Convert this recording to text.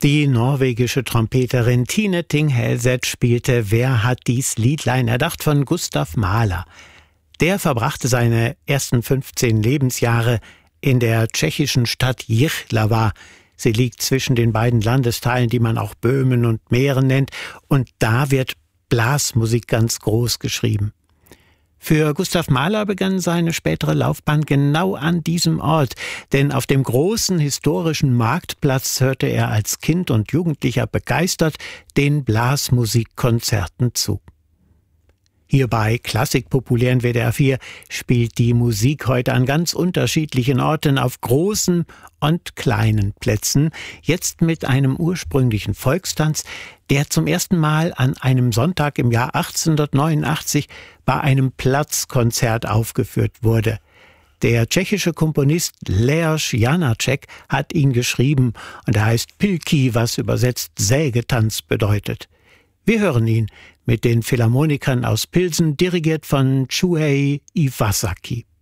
Die norwegische Trompeterin Tine Thing Helseth spielte »Wer hat dies Liedlein?«, erdacht von Gustav Mahler. Der verbrachte seine ersten 15 Lebensjahre in der tschechischen Stadt Jihlava. Sie liegt zwischen den beiden Landesteilen, die man auch Böhmen und Mähren nennt, und da wird Blasmusik ganz groß geschrieben. Für Gustav Mahler begann seine spätere Laufbahn genau an diesem Ort, denn auf dem großen historischen Marktplatz hörte er als Kind und Jugendlicher begeistert den Blasmusikkonzerten zu. Hier bei Klassik populär in WDR 4 spielt die Musik heute an ganz unterschiedlichen Orten auf großen und kleinen Plätzen. Jetzt mit einem ursprünglichen Volkstanz, der zum ersten Mal an einem Sonntag im Jahr 1889 bei einem Platzkonzert aufgeführt wurde. Der tschechische Komponist Leoš Janáček hat ihn geschrieben und er heißt Pilký, was übersetzt Sägetanz bedeutet. Wir hören ihn mit den Philharmonikern aus Pilsen, dirigiert von Shuhei Iwasaki.